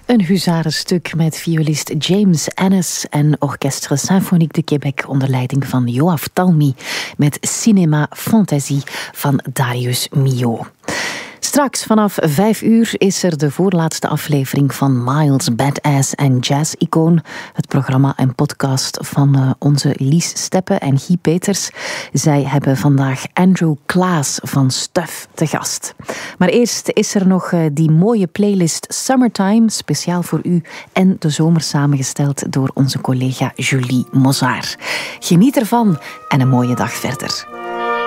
Een huzarenstuk met violist James Ennis en Orchestre Symphonique de Québec onder leiding van Yoav Talmy met Cinema Fantasie van Darius Milhaud. Straks vanaf 5 uur is er de voorlaatste aflevering van Miles, Badass en Jazz-icoon. Het programma en podcast van onze Lies Steppe en Guy Peters. Zij hebben vandaag Andrew Klaas van Stuff te gast. Maar eerst is er nog die mooie playlist Summertime, speciaal voor u en de zomer samengesteld door onze collega Julie Mozart. Geniet ervan en een mooie dag verder.